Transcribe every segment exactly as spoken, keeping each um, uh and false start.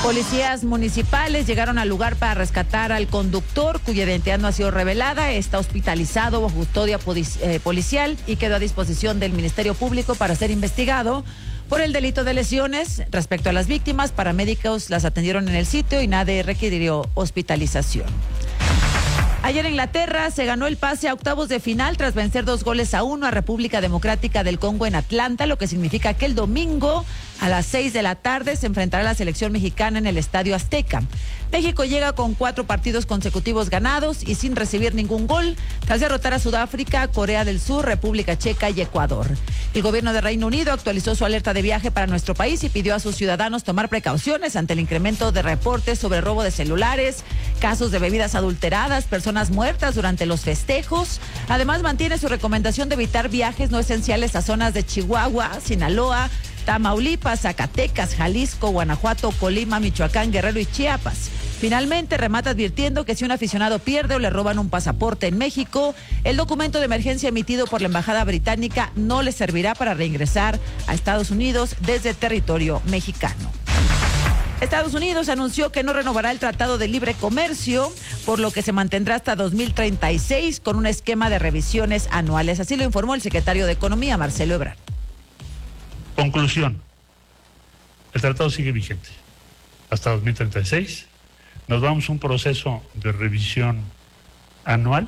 Policías municipales llegaron al lugar para rescatar al conductor, cuya identidad no ha sido revelada. Está hospitalizado bajo custodia policial y quedó a disposición del Ministerio Público para ser investigado por el delito de lesiones. Respecto a las víctimas, paramédicos las atendieron en el sitio y nadie requirió hospitalización. Ayer en Inglaterra se ganó el pase a octavos de final tras vencer dos goles a uno a República Democrática del Congo en Atlanta, lo que significa que el domingo a las seis de la tarde se enfrentará la selección mexicana en el Estadio Azteca. México llega con cuatro partidos consecutivos ganados y sin recibir ningún gol, tras derrotar a Sudáfrica, Corea del Sur, República Checa y Ecuador. El gobierno de Reino Unido actualizó su alerta de viaje para nuestro país y pidió a sus ciudadanos tomar precauciones ante el incremento de reportes sobre robo de celulares, casos de bebidas adulteradas, personas muertas durante los festejos. Además, mantiene su recomendación de evitar viajes no esenciales a zonas de Chihuahua, Sinaloa, Tamaulipas, Zacatecas, Jalisco, Guanajuato, Colima, Michoacán, Guerrero y Chiapas. Finalmente, remata advirtiendo que si un aficionado pierde o le roban un pasaporte en México, el documento de emergencia emitido por la Embajada Británica no le servirá para reingresar a Estados Unidos desde territorio mexicano. Estados Unidos anunció que no renovará el Tratado de Libre Comercio, por lo que se mantendrá hasta dos mil treinta y seis con un esquema de revisiones anuales. Así lo informó el secretario de Economía, Marcelo Ebrard. Conclusión. El tratado sigue vigente hasta dos mil treinta y seis. Nos vamos a un proceso de revisión anual.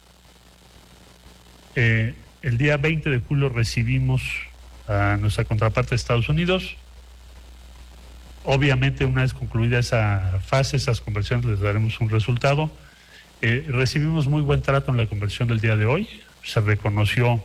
Eh, el día veinte de julio recibimos a nuestra contraparte de Estados Unidos. Obviamente, una vez concluida esa fase, esas conversaciones, les daremos un resultado. Eh, recibimos muy buen trato en la conversión del día de hoy. Se reconoció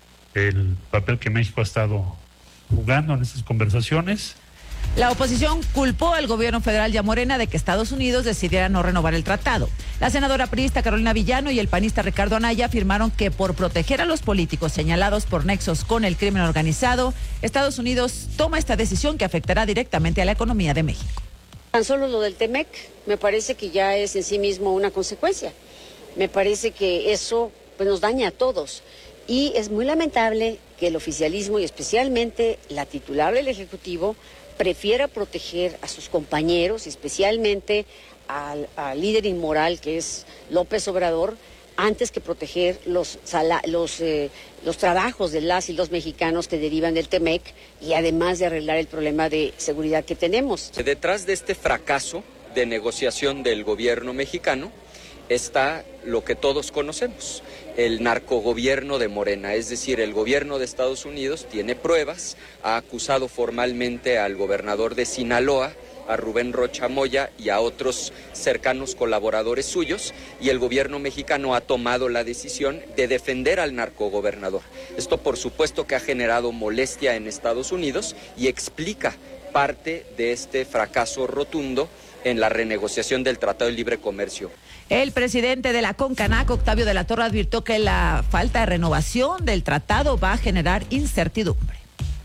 el papel que México ha estado jugando en estas conversaciones. La oposición culpó al gobierno federal y a Morena de que Estados Unidos decidiera no renovar el tratado. La senadora priista Carolina Villano y el panista Ricardo Anaya afirmaron que por proteger a los políticos señalados por nexos con el crimen organizado, Estados Unidos toma esta decisión que afectará directamente a la economía de México. Tan solo lo del Temec me parece que ya es en sí mismo una consecuencia. Me parece que eso pues, nos daña a todos. Y es muy lamentable que el oficialismo y especialmente la titular del Ejecutivo prefiera proteger a sus compañeros, especialmente al, al líder inmoral que es López Obrador, antes que proteger los, los, eh, los trabajos de las y los mexicanos que derivan del Temec y además de arreglar el problema de seguridad que tenemos. Detrás de este fracaso de negociación del gobierno mexicano está lo que todos conocemos, el narcogobierno de Morena, es decir, el gobierno de Estados Unidos tiene pruebas, ha acusado formalmente al gobernador de Sinaloa, a Rubén Rocha Moya y a otros cercanos colaboradores suyos, y el gobierno mexicano ha tomado la decisión de defender al narcogobernador. Esto, por supuesto, que ha generado molestia en Estados Unidos y explica parte de este fracaso rotundo en la renegociación del Tratado de Libre Comercio. El presidente de la CONCANAC, Octavio de la Torre, advirtió que la falta de renovación del tratado va a generar incertidumbre.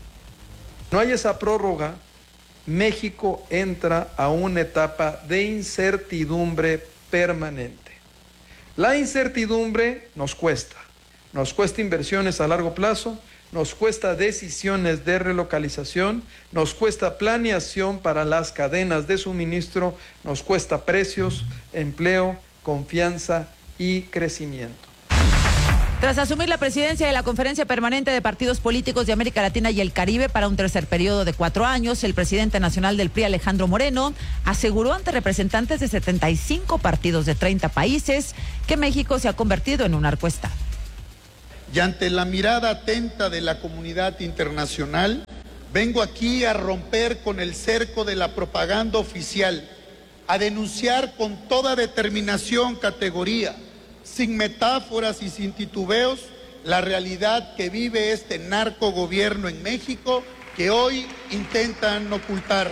No hay esa prórroga, México entra a una etapa de incertidumbre permanente. La incertidumbre nos cuesta, nos cuesta inversiones a largo plazo, nos cuesta decisiones de relocalización, nos cuesta planeación para las cadenas de suministro, nos cuesta precios, empleo, confianza y crecimiento. Tras asumir la presidencia de la Conferencia Permanente de Partidos Políticos de América Latina y el Caribe para un tercer periodo de cuatro años, el presidente nacional del P R I, Alejandro Moreno, aseguró ante representantes de setenta y cinco partidos de treinta países que México se ha convertido en un narcoestado. Y ante la mirada atenta de la comunidad internacional, vengo aquí a romper con el cerco de la propaganda oficial, a denunciar con toda determinación, categoría, sin metáforas y sin titubeos, la realidad que vive este narcogobierno en México que hoy intentan ocultar.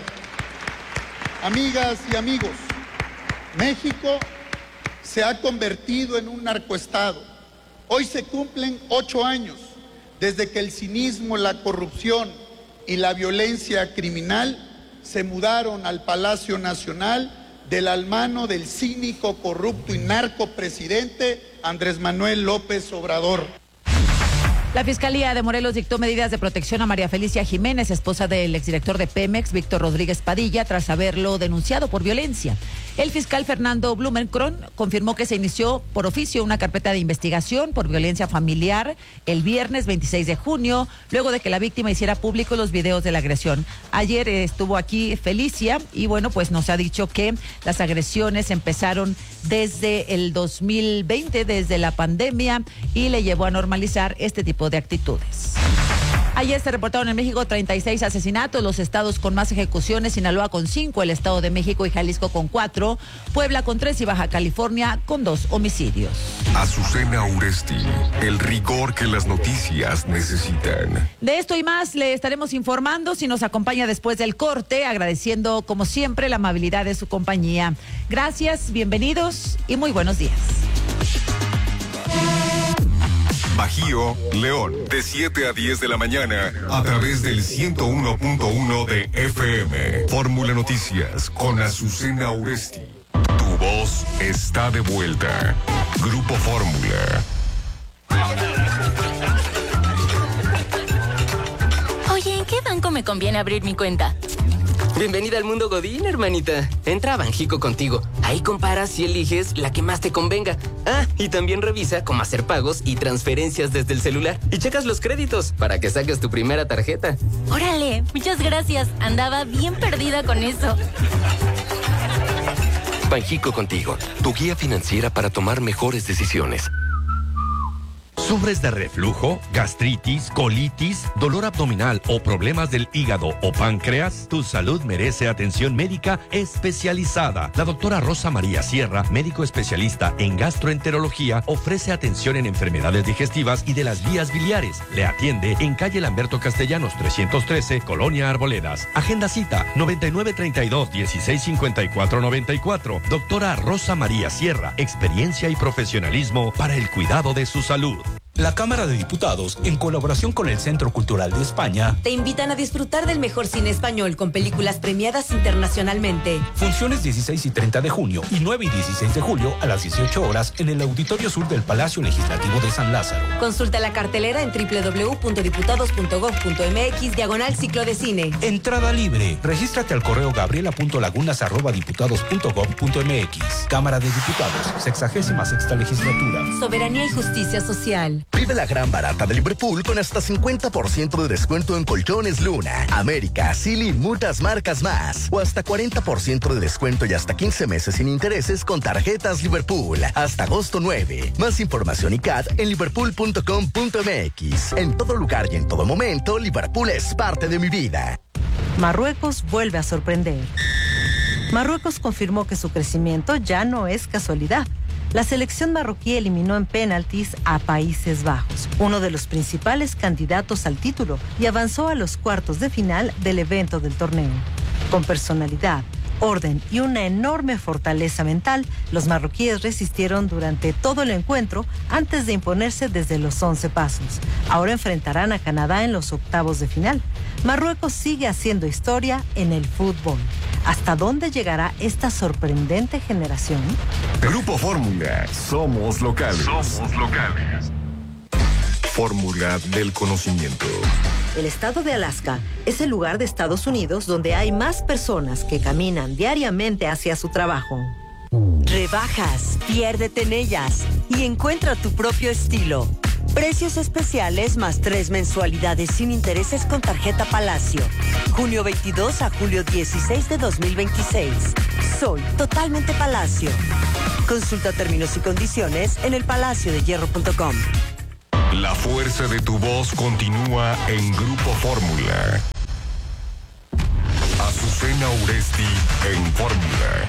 Amigas y amigos, México se ha convertido en un narcoestado. Hoy se cumplen ocho años desde que el cinismo, la corrupción y la violencia criminal se mudaron al Palacio Nacional de la mano del cínico, corrupto y narcopresidente Andrés Manuel López Obrador. La Fiscalía de Morelos dictó medidas de protección a María Felicia Jiménez, esposa del exdirector de Pemex, Víctor Rodríguez Padilla, tras haberlo denunciado por violencia. El fiscal Fernando Blumenkron confirmó que se inició por oficio una carpeta de investigación por violencia familiar el viernes veintiséis de junio, luego de que la víctima hiciera público los videos de la agresión. Ayer estuvo aquí Felicia y bueno, pues nos ha dicho que las agresiones empezaron desde el dos mil veinte, desde la pandemia, y le llevó a normalizar este tipo de actitudes. Ayer se reportaron en México treinta y seis asesinatos, los estados con más ejecuciones: Sinaloa con cinco, el Estado de México y Jalisco con cuatro, Puebla con tres y Baja California con dos homicidios. Azucena Uresti, el rigor que las noticias necesitan. De esto y más le estaremos informando si nos acompaña después del corte, agradeciendo como siempre la amabilidad de su compañía. Gracias, bienvenidos y muy buenos días. Bajío, León, de siete a diez de la mañana, a través del ciento uno punto uno de F M. Fórmula Noticias con Azucena Uresti. Tu voz está de vuelta. Grupo Fórmula. Oye, ¿en qué banco me conviene abrir mi cuenta? Bienvenida al mundo Godín, hermanita. Entra a Banjico Contigo. Ahí comparas y eliges la que más te convenga. Ah, y también revisa cómo hacer pagos y transferencias desde el celular. Y checas los créditos para que saques tu primera tarjeta. Órale, muchas gracias. Andaba bien perdida con eso. Banjico Contigo, tu guía financiera para tomar mejores decisiones. ¿Sufres de reflujo, gastritis, colitis, dolor abdominal o problemas del hígado o páncreas? Tu salud merece atención médica especializada. La doctora Rosa María Sierra, médico especialista en gastroenterología, ofrece atención en enfermedades digestivas y de las vías biliares. Le atiende en calle Lamberto Castellanos trescientos trece, Colonia Arboledas. Agenda cita noventa y nueve treinta y dos, dieciséis cincuenta y cuatro noventa y cuatro. Doctora Rosa María Sierra, experiencia y profesionalismo para el cuidado de su salud. La Cámara de Diputados, en colaboración con el Centro Cultural de España, te invitan a disfrutar del mejor cine español con películas premiadas internacionalmente. Funciones dieciséis y treinta de junio y nueve y dieciséis de julio a las dieciocho horas en el Auditorio Sur del Palacio Legislativo de San Lázaro. Consulta la cartelera en doble u doble u doble u punto diputados punto gob punto m x diagonal ciclo de cine. Entrada libre. Regístrate al correo gabriela punto lagunas arroba diputados punto gob punto m x. Cámara de Diputados, sexagésima sexta legislatura. Soberanía y justicia social. Vive la gran barata de Liverpool con hasta cincuenta por ciento de descuento en colchones Luna, América, Silly y muchas marcas más. O hasta cuarenta por ciento de descuento y hasta quince meses sin intereses con tarjetas Liverpool. Hasta agosto nueve. Más información y C A D en liverpool punto com punto m x. En todo lugar y en todo momento, Liverpool es parte de mi vida. Marruecos vuelve a sorprender. Marruecos confirmó que su crecimiento ya no es casualidad. La selección marroquí eliminó en penaltis a Países Bajos, uno de los principales candidatos al título, y avanzó a los cuartos de final del evento del torneo. Con personalidad, orden y una enorme fortaleza mental, los marroquíes resistieron durante todo el encuentro antes de imponerse desde los once pasos. Ahora enfrentarán a Canadá en los octavos de final. Marruecos sigue haciendo historia en el fútbol. ¿Hasta dónde llegará esta sorprendente generación? Grupo Fórmula, somos locales. Somos locales. Fórmula del conocimiento. El estado de Alaska es el lugar de Estados Unidos donde hay más personas que caminan diariamente hacia su trabajo. Rebajas, piérdete en ellas y encuentra tu propio estilo. Precios especiales más tres mensualidades sin intereses con tarjeta Palacio. junio veintidós a julio dieciséis de dos mil veintiséis. Soy totalmente Palacio. Consulta términos y condiciones en el palacio de hierro punto com. La fuerza de tu voz continúa en Grupo Fórmula. Azucena Uresti en Fórmula.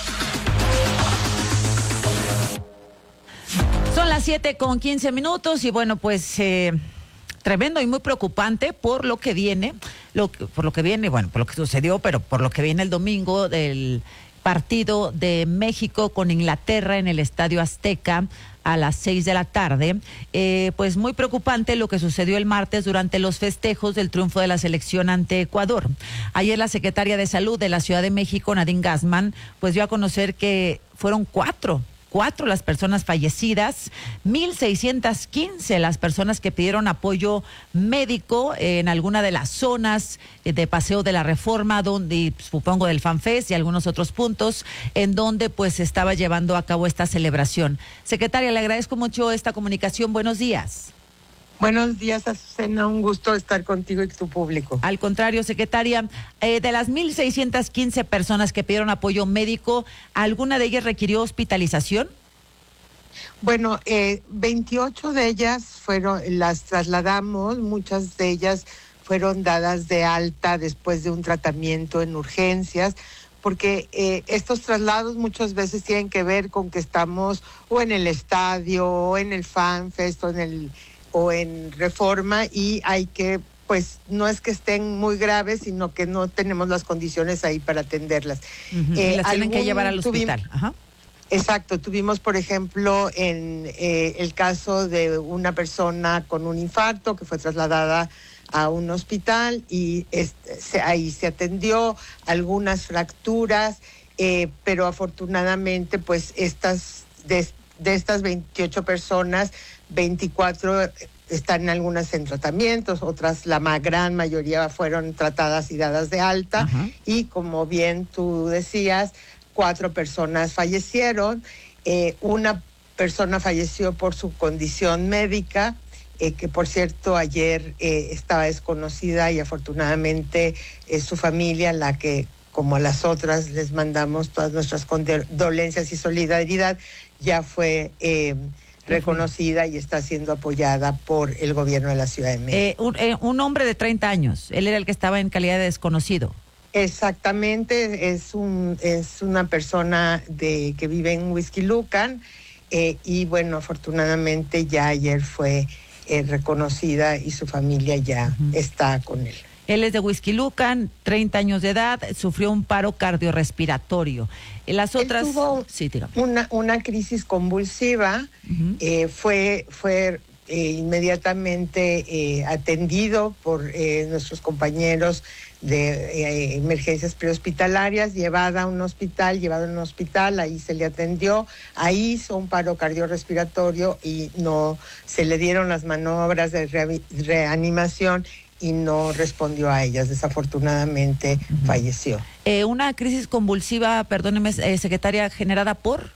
Son las siete con quince minutos y bueno, pues eh, tremendo y muy preocupante por lo que viene, lo, por lo que viene, bueno, por lo que sucedió, pero por lo que viene el domingo del partido de México con Inglaterra en el Estadio Azteca a las seis de la tarde. Eh, pues muy preocupante lo que sucedió el martes durante los festejos del triunfo de la selección ante Ecuador. Ayer la secretaria de Salud de la Ciudad de México, Nadine Gassman, pues dio a conocer que fueron cuatro cuatro las personas fallecidas, mil seiscientas quince las personas que pidieron apoyo médico en alguna de las zonas de Paseo de la Reforma, donde supongo del FanFest y algunos otros puntos en donde pues se estaba llevando a cabo esta celebración. Secretaria, le agradezco mucho esta comunicación. Buenos días. Buenos días, Azucena, un gusto estar contigo y tu público. Al contrario, secretaria, eh, de las mil seiscientas quince personas que pidieron apoyo médico, ¿alguna de ellas requirió hospitalización? Bueno, eh, veintiocho de ellas fueron, las trasladamos, muchas de ellas fueron dadas de alta después de un tratamiento en urgencias, porque eh, estos traslados muchas veces tienen que ver con que estamos o en el estadio, o en el FanFest, o en el... o en Reforma, y hay que, pues, no es que estén muy graves, sino que no tenemos las condiciones ahí para atenderlas. Uh-huh. Eh, las tienen que llevar al hospital. Tuvimos, Ajá. Exacto, tuvimos, por ejemplo, en eh, el caso de una persona con un infarto que fue trasladada a un hospital y este, se, ahí se atendió algunas fracturas, eh, pero afortunadamente, pues, estas de, de estas veintiocho personas, veinticuatro están en algunas en tratamientos, otras, la ma- gran mayoría fueron tratadas y dadas de alta. Ajá. Y como bien tú decías, cuatro personas fallecieron, eh, una persona falleció por su condición médica, eh, que por cierto ayer eh, estaba desconocida y afortunadamente es su familia la que, como a las otras, les mandamos todas nuestras condolencias y solidaridad, ya fue eh, reconocida y está siendo apoyada por el gobierno de la Ciudad de México. Eh, un, eh, un hombre de treinta años, él era el que estaba en calidad de desconocido. Exactamente, es un es una persona de que vive en Huixquilucan, eh, y bueno, afortunadamente ya ayer fue eh, reconocida y su familia ya uh-huh. está con él. Él es de Huixquilucan, treinta años de edad, sufrió un paro cardiorrespiratorio. Las otras... Él tuvo sí, una, una crisis convulsiva, uh-huh. eh, fue, fue eh, inmediatamente eh, atendido por eh, nuestros compañeros de eh, emergencias prehospitalarias, llevada a un hospital, llevado a un hospital, ahí se le atendió, ahí hizo un paro cardiorrespiratorio y no se le dieron las maniobras de re, reanimación y no respondió a ellas. Desafortunadamente uh-huh. falleció. Eh, una crisis convulsiva, perdóneme, eh, secretaria, generada por...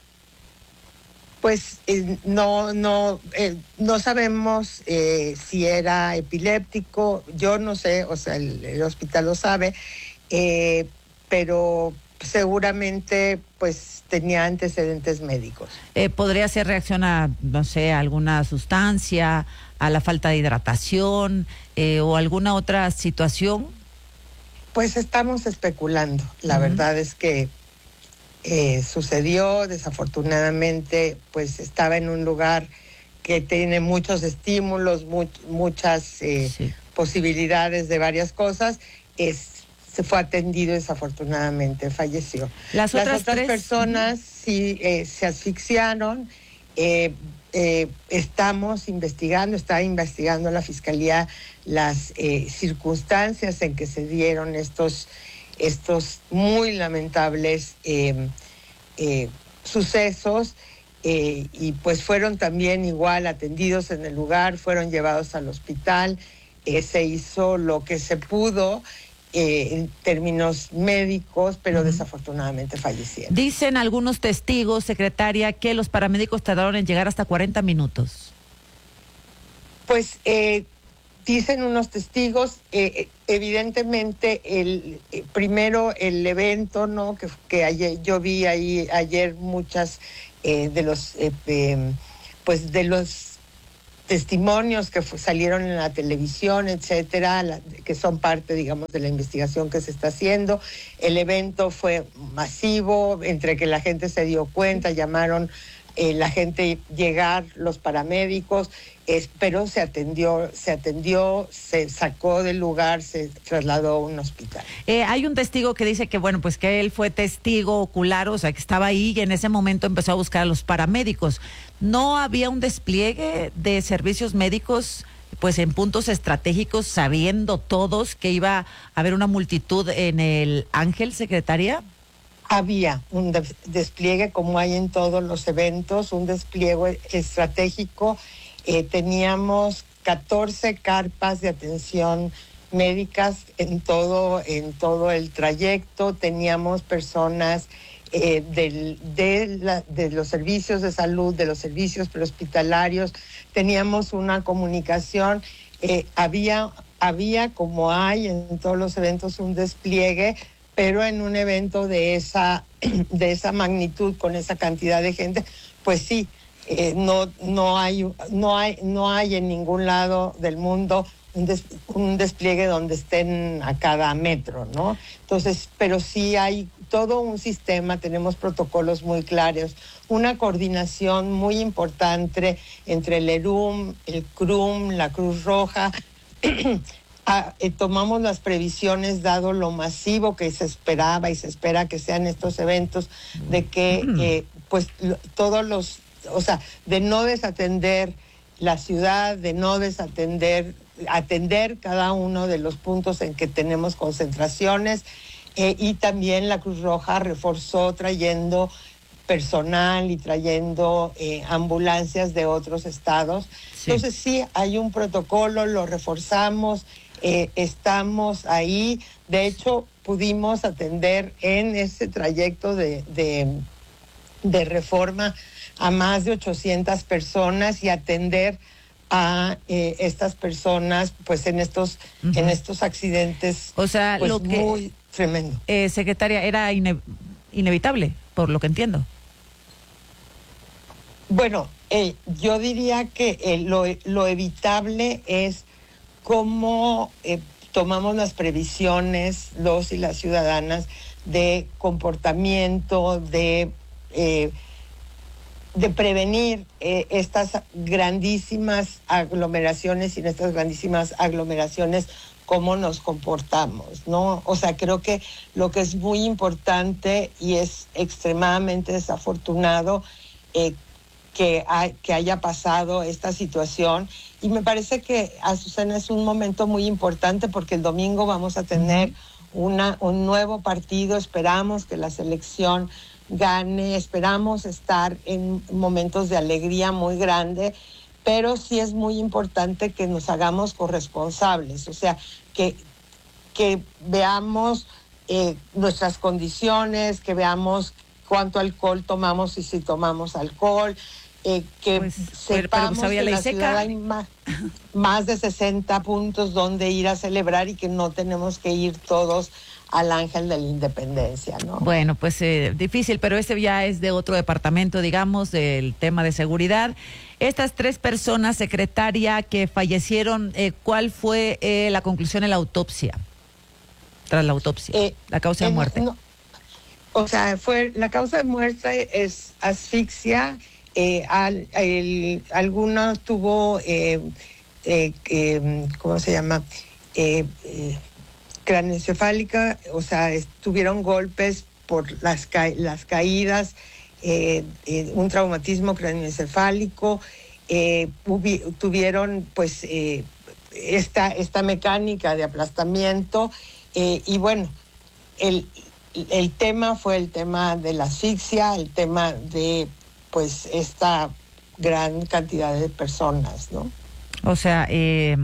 Pues eh, no no eh, no sabemos eh, si era epiléptico, yo no sé, o sea, el, el hospital lo sabe, eh, pero seguramente pues tenía antecedentes médicos. Eh, ¿Podría ser reacción a, no sé, a alguna sustancia, a la falta de hidratación eh, o alguna otra situación? Pues estamos especulando, la uh-huh. verdad es que Eh, sucedió, desafortunadamente, pues estaba en un lugar que tiene muchos estímulos, much, muchas eh, sí. posibilidades de varias cosas, es, se fue atendido, desafortunadamente falleció. Las otras, Las otras tres... personas sí eh, se asfixiaron, eh, eh, estamos investigando, está investigando la Fiscalía las eh, circunstancias en que se dieron estos estos muy lamentables eh, eh, sucesos eh, y pues fueron también igual atendidos en el lugar, fueron llevados al hospital, eh, se hizo lo que se pudo eh, en términos médicos, pero uh-huh. desafortunadamente fallecieron. Dicen algunos testigos, secretaria, que los paramédicos tardaron en llegar hasta cuarenta minutos. Pues eh, dicen unos testigos, eh, evidentemente, el eh, primero el evento, ¿no? Que, que ayer, yo vi ahí ayer muchas eh, de los, eh, eh, pues de los testimonios que fue, salieron en la televisión, etcétera, la, que son parte, digamos, de la investigación que se está haciendo. El evento fue masivo, entre que la gente se dio cuenta, llamaron eh, la gente llegar, los paramédicos. Es, pero se atendió, se atendió, se sacó del lugar, se trasladó a un hospital. Eh, hay un testigo que dice que, bueno, pues que él fue testigo ocular, o sea, que estaba ahí y en ese momento empezó a buscar a los paramédicos. ¿No había un despliegue de servicios médicos, pues en puntos estratégicos, sabiendo todos que iba a haber una multitud en el Ángel, secretaria? había un de- despliegue como hay en todos los eventos, un despliegue estratégico. Eh, teníamos catorce carpas de atención médicas en todo, en todo el trayecto. Teníamos personas eh, del, de, la, de los servicios de salud, de los servicios prehospitalarios. Teníamos una comunicación. Eh, había, había, como hay en todos los eventos, un despliegue, pero en un evento de esa, de esa magnitud, con esa cantidad de gente, pues sí, eh, no, no, hay, no, hay, no hay en ningún lado del mundo un, des, un despliegue donde estén a cada metro, ¿no? Entonces, pero sí hay todo un sistema, tenemos protocolos muy claros, una coordinación muy importante entre el E R U M, el C R U M, la Cruz Roja. Ah, eh, tomamos las previsiones dado lo masivo que se esperaba y se espera que sean estos eventos, de que eh, pues lo, todos los, o sea, de no desatender la ciudad, de no desatender, atender cada uno de los puntos en que tenemos concentraciones, eh, y también la Cruz Roja reforzó trayendo personal y trayendo eh, ambulancias de otros estados. Sí. Entonces sí, hay un protocolo, lo reforzamos. Eh, estamos ahí, de hecho pudimos atender en ese trayecto de, de, de Reforma a más de ochocientas personas y atender a eh, estas personas pues en estos, uh-huh. en estos accidentes, o sea, pues, lo que, muy tremendo. Eh, secretaria, era ine- inevitable, por lo que entiendo. Bueno, eh, yo diría que eh, lo, lo evitable es cómo eh, tomamos las previsiones, los y las ciudadanas, de comportamiento, de, eh, de prevenir eh, estas grandísimas aglomeraciones y en estas grandísimas aglomeraciones cómo nos comportamos, ¿no? O sea, creo que lo que es muy importante y es extremadamente desafortunado eh, que, hay, que haya pasado esta situación. Y me parece que, Azucena, es un momento muy importante porque el domingo vamos a tener una, un nuevo partido. Esperamos que la selección gane, esperamos estar en momentos de alegría muy grande, pero sí es muy importante que nos hagamos corresponsables, o sea, que, que veamos eh, nuestras condiciones, que veamos cuánto alcohol tomamos y si tomamos alcohol. Eh, que pues, sepamos pero, pues, que en la seca. Ciudad hay más, más de sesenta puntos donde ir a celebrar y que no tenemos que ir todos al Ángel de la Independencia, ¿no? Bueno, pues eh, difícil, pero ese ya es de otro departamento, digamos, del tema de seguridad. Estas tres personas, secretaria, que fallecieron, eh, ¿cuál fue eh, la conclusión en la autopsia? Tras la autopsia, eh, la causa eh, de muerte. No, o sea, fue la causa de muerte es asfixia. Eh, al, el, algunos tuvo, eh, eh, eh, ¿cómo se llama? Eh, eh, craneoencefálica, o sea, tuvieron golpes por las, ca- las caídas, eh, eh, un traumatismo craneoencefálico, eh, hubi- tuvieron pues eh, esta, esta mecánica de aplastamiento, eh, y bueno, el, el tema fue el tema de la asfixia, el tema de pues esta gran cantidad de personas, ¿no? O sea, eh,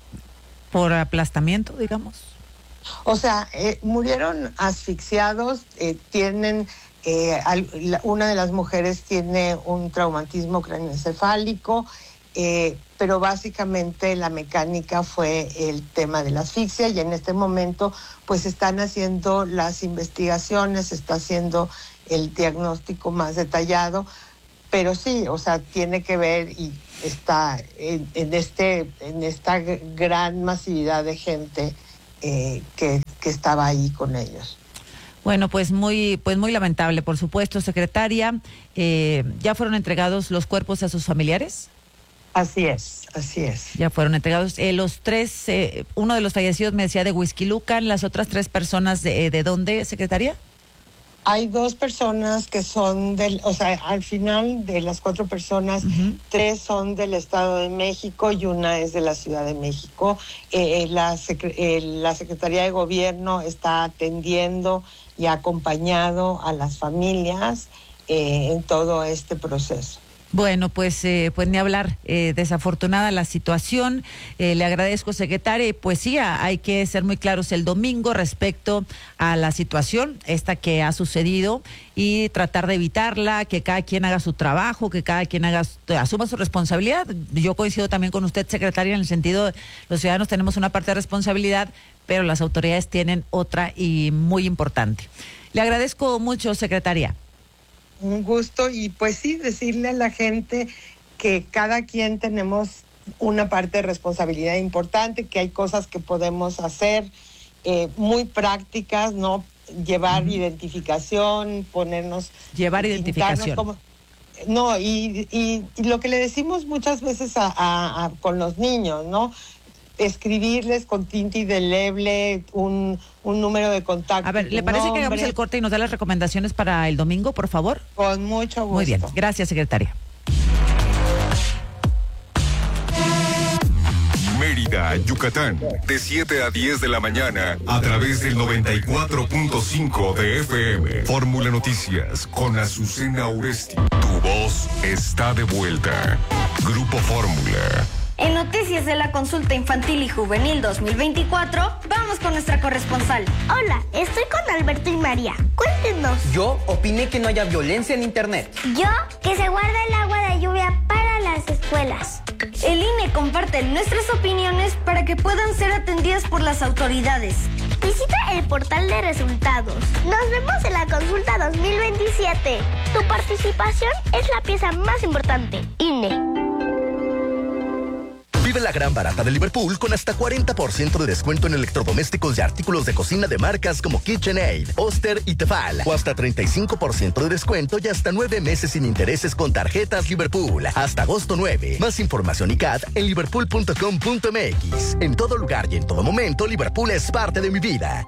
por aplastamiento, digamos. O sea, eh, murieron asfixiados, eh, tienen, eh, al, la, una de las mujeres tiene un traumatismo craneoencefálico, eh, pero básicamente la mecánica fue el tema de la asfixia y en este momento pues están haciendo las investigaciones, se está haciendo el diagnóstico más detallado. Pero sí, o sea, tiene que ver y está en, en, este, en esta gran masividad de gente eh, que, que estaba ahí con ellos. Bueno, pues muy, pues muy lamentable, por supuesto, secretaria. Eh, ¿Ya fueron entregados los cuerpos a sus familiares? Así es, así es. Ya fueron entregados. Eh, los tres, eh, uno de los fallecidos me decía de Huixquilucan, las otras tres personas, ¿de, de dónde, secretaria? Hay dos personas que son del, o sea, al final de las cuatro personas, uh-huh. tres son del Estado de México y una es de la Ciudad de México. Eh, la, secre- eh, la Secretaría de Gobierno está atendiendo y ha acompañado a las familias eh, en todo este proceso. Bueno, pues, eh, pues ni hablar, eh, desafortunada la situación, eh, le agradezco, secretaria, y pues sí, hay que ser muy claros el domingo respecto a la situación esta que ha sucedido y tratar de evitarla, que cada quien haga su trabajo, que cada quien haga, asuma su responsabilidad. Yo coincido también con usted, secretaria, en el sentido de los ciudadanos tenemos una parte de responsabilidad, pero las autoridades tienen otra y muy importante. Le agradezco mucho, secretaria. Un gusto, y pues sí, decirle a la gente que cada quien tenemos una parte de responsabilidad importante, que hay cosas que podemos hacer eh, muy prácticas, ¿no? Llevar uh-huh. identificación, ponernos... Llevar identificación. Como, no, y, y, y lo que le decimos muchas veces a, a, a, con los niños, ¿no? Escribirles con tinta indeleble un, un número de contacto. A ver, ¿le parece nombre? Que hagamos el corte y nos da las recomendaciones para el domingo, por favor? Con mucho gusto. Muy bien, gracias, secretaria. Mérida, Yucatán, de siete a diez de la mañana, a través del noventa y cuatro punto cinco de F M. Fórmula Noticias, con Azucena Uresti. Tu voz está de vuelta. Grupo Fórmula. En noticias de la consulta infantil y juvenil dos mil veinticuatro, vamos con nuestra corresponsal. Hola, estoy con Alberto y María. Cuéntenos. Yo opiné que no haya violencia en internet. Yo, que se guarda el agua de lluvia para las escuelas. El I N E comparte nuestras opiniones para que puedan ser atendidas por las autoridades. Visita el portal de resultados. Nos vemos en la consulta dos mil veintisiete. Tu participación es la pieza más importante. I N E. Vive la gran barata de Liverpool con hasta cuarenta por ciento de descuento en electrodomésticos y artículos de cocina de marcas como KitchenAid, Oster y Tefal. O hasta treinta y cinco por ciento de descuento y hasta nueve meses sin intereses con tarjetas Liverpool. Hasta agosto nueve. Más información y C A D en liverpool punto com punto m x. En todo lugar y en todo momento, Liverpool es parte de mi vida.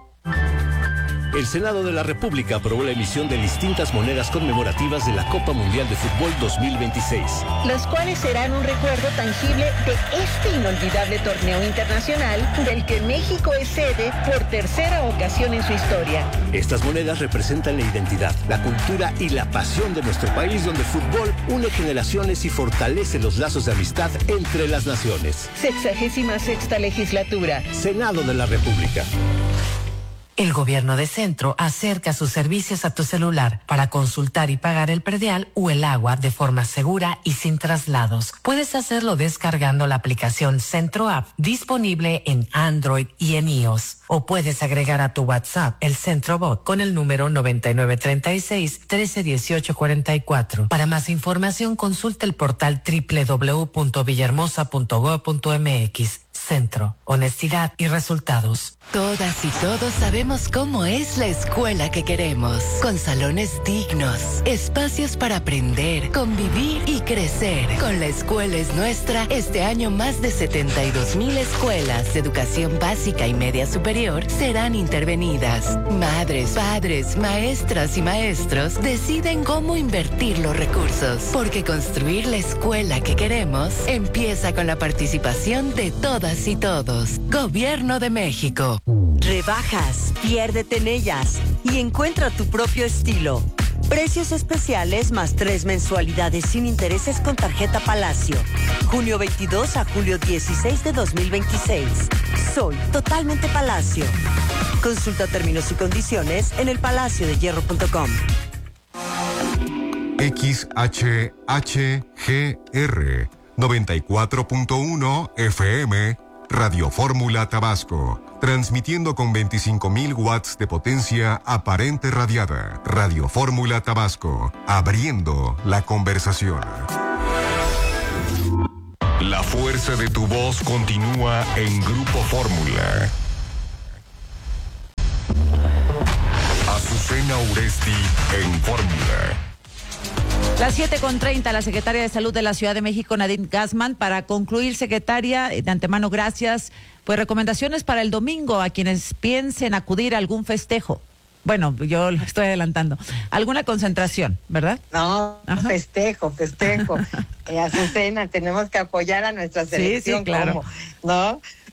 El Senado de la República aprobó la emisión de distintas monedas conmemorativas de la Copa Mundial de Fútbol dos mil veintiséis. Las cuales serán un recuerdo tangible de este inolvidable torneo internacional del que México es sede por tercera ocasión en su historia. Estas monedas representan la identidad, la cultura y la pasión de nuestro país, donde el fútbol une generaciones y fortalece los lazos de amistad entre las naciones. Sexagésima sexta legislatura. Senado de la República. El gobierno de Centro acerca sus servicios a tu celular para consultar y pagar el predial o el agua de forma segura y sin traslados. Puedes hacerlo descargando la aplicación Centro App disponible en Android y en iOS. O puedes agregar a tu WhatsApp el Centro Bot con el número noventa y nueve treinta y seis, trece dieciocho cuarenta y cuatro. Para más información consulta el portal doble u doble u doble u punto villahermosa punto gob punto m x. Centro, honestidad y resultados. Todas y todos sabemos cómo es la escuela que queremos, con salones dignos, espacios para aprender, convivir y crecer. Con La Escuela es Nuestra, este año más de setenta y dos mil escuelas de educación básica y media superior serán intervenidas. Madres, padres, maestras y maestros deciden cómo invertir los recursos, porque construir la escuela que queremos empieza con la participación de todas y todos. Gobierno de México. Rebajas, piérdete en ellas y encuentra tu propio estilo. Precios especiales más tres mensualidades sin intereses con tarjeta Palacio. junio veintidós a julio dieciséis de dos mil veintiséis. Soy totalmente Palacio. Consulta términos y condiciones en el palacio de hierro punto com. X H H G R noventa y cuatro punto uno F M, Radio Fórmula Tabasco, transmitiendo con veinticinco mil watts de potencia aparente radiada. Radio Fórmula Tabasco, abriendo la conversación. La fuerza de tu voz continúa en Grupo Fórmula. Azucena Uresti en Fórmula. Las siete con treinta, la secretaria de Salud de la Ciudad de México, Nadine Gassman. Para concluir, secretaria, de antemano, gracias. Pues recomendaciones para el domingo a quienes piensen acudir a algún festejo. Bueno, yo lo estoy adelantando. Alguna concentración, ¿verdad? No, Ajá. festejo, festejo. eh, Azucena, tenemos que apoyar a nuestra selección. Sí, sí, claro. Como, ¿no?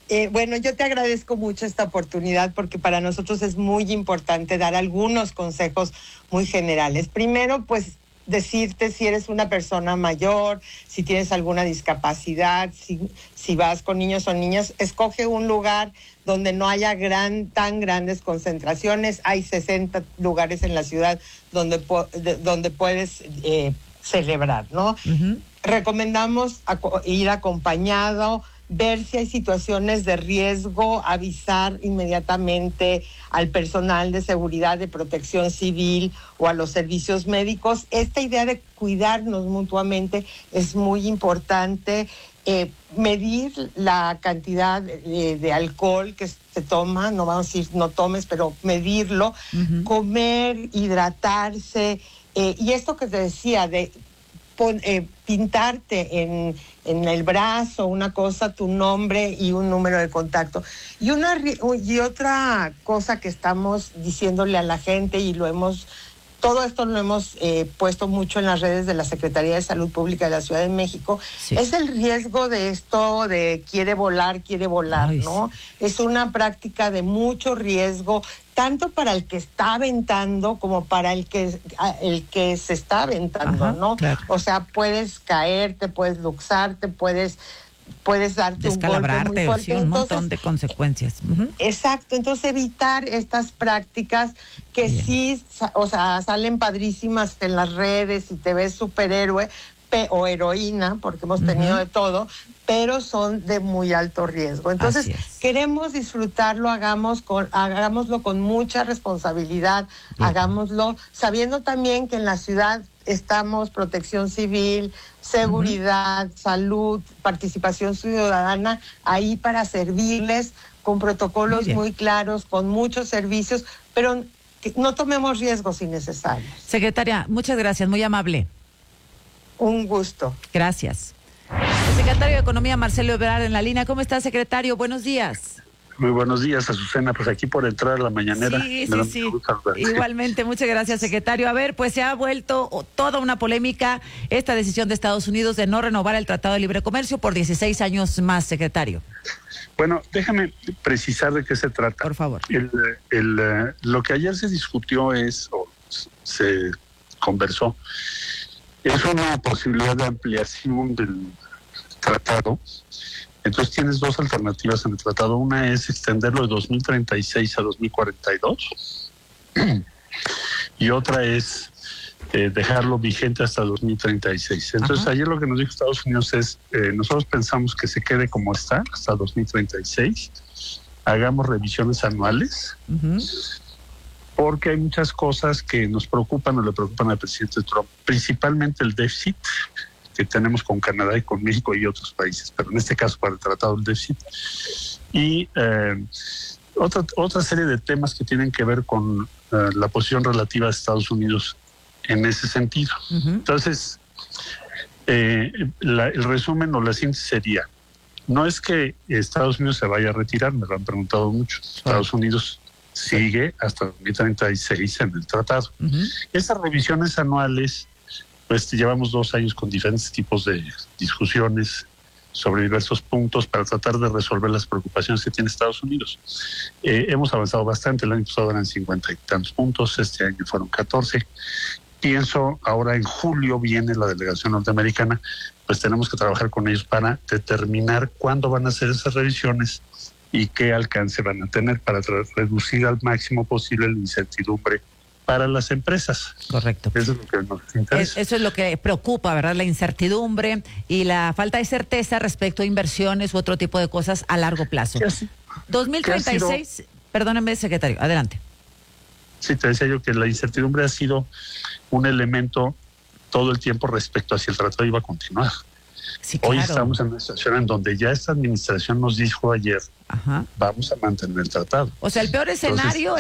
Eh, bueno, yo te agradezco mucho esta oportunidad porque para nosotros es muy importante dar algunos consejos muy generales. Primero, pues decirte si eres una persona mayor, si tienes alguna discapacidad, si, si vas con niños o niñas, escoge un lugar donde no haya gran, tan grandes concentraciones. Hay sesenta lugares en la ciudad donde, donde puedes eh, celebrar, ¿no? Uh-huh. Recomendamos aco- ir acompañado, ver si hay situaciones de riesgo, avisar inmediatamente al personal de seguridad, de protección civil o a los servicios médicos. Esta idea de cuidarnos mutuamente es muy importante. Eh, medir la cantidad de, de alcohol que se toma, no vamos a decir no tomes, pero medirlo, uh-huh. Comer, hidratarse, eh, y esto que te decía de Pon, eh, pintarte en, en el brazo una cosa, tu nombre y un número de contacto. Y una y otra cosa que estamos diciéndole a la gente, y lo hemos, todo esto lo hemos eh, puesto mucho en las redes de la Secretaría de Salud Pública de la Ciudad de México, sí. Es el riesgo de esto de quiere volar, quiere volar, Ay, ¿no? Sí. Es una práctica de mucho riesgo, tanto para el que está aventando como para el que el que se está aventando, Ajá, ¿no? Claro. O sea, puedes caerte, puedes luxarte, puedes puedes darte un golpe muy fuerte. Sí, un entonces, montón de consecuencias. Uh-huh. Exacto, entonces evitar estas prácticas que Bien. sí, o sea, salen padrísimas en las redes y te ves superhéroe pe- o heroína, porque hemos tenido uh-huh. de todo, pero son de muy alto riesgo. Entonces, queremos disfrutarlo, hagamos con, hagámoslo con mucha responsabilidad, uh-huh. hagámoslo sabiendo también que en la ciudad estamos protección civil, seguridad, uh-huh. salud, participación ciudadana, ahí para servirles con protocolos muy, muy claros, con muchos servicios, pero que no tomemos riesgos innecesarios. Secretaria, muchas gracias, muy amable. Un gusto. Gracias. El secretario de Economía, Marcelo Ebrard, en la línea. ¿Cómo está, secretario? Buenos días. Muy buenos días, Azucena. Pues aquí por entrar a la mañanera. Sí, sí, sí. Igualmente, muchas gracias, secretario. A ver, pues se ha vuelto toda una polémica esta decisión de Estados Unidos de no renovar el Tratado de Libre Comercio por dieciséis años más, secretario. Bueno, déjame precisar de qué se trata. Por favor. El, el, lo que ayer se discutió es, o se conversó, es una posibilidad de ampliación del tratado. Entonces tienes dos alternativas en el tratado. Una es extenderlo de dos mil treinta y seis a dos mil cuarenta y dos y otra es eh, dejarlo vigente hasta dos mil treinta y seis. Entonces Ajá. ayer lo que nos dijo Estados Unidos es, eh, nosotros pensamos que se quede como está hasta dos mil treinta y seis, hagamos revisiones anuales, uh-huh. porque hay muchas cosas que nos preocupan o le preocupan al presidente Trump, principalmente el déficit que tenemos con Canadá y con México y otros países, pero en este caso para el tratado del déficit. Y eh, otra, otra serie de temas que tienen que ver con eh, la posición relativa de Estados Unidos en ese sentido. Uh-huh. Entonces, eh, la, el resumen o la síntesis sería, no es que Estados Unidos se vaya a retirar, me lo han preguntado mucho. Uh-huh. Estados Unidos sigue hasta dos mil treinta y seis en el tratado. Uh-huh. Esas revisiones anuales, pues llevamos dos años con diferentes tipos de discusiones sobre diversos puntos para tratar de resolver las preocupaciones que tiene Estados Unidos. Eh, hemos avanzado bastante, el año pasado eran cincuenta y tantos puntos, este año fueron catorce. Pienso, ahora en julio viene la delegación norteamericana, pues tenemos que trabajar con ellos para determinar cuándo van a hacer esas revisiones y qué alcance van a tener para tra- reducir al máximo posible la incertidumbre para las empresas. Correcto. Eso es lo que nos interesa. Eso es lo que preocupa, ¿verdad? La incertidumbre y la falta de certeza respecto a inversiones u otro tipo de cosas a largo plazo. dos mil treinta y seis, sido... perdóneme, secretario, adelante. Sí, te decía yo que la incertidumbre ha sido un elemento todo el tiempo respecto a si el tratado iba a continuar. Sí, claro. Hoy estamos en una situación en donde ya esta administración nos dijo ayer, Ajá. vamos a mantener el tratado. O sea, el peor escenario... Entonces,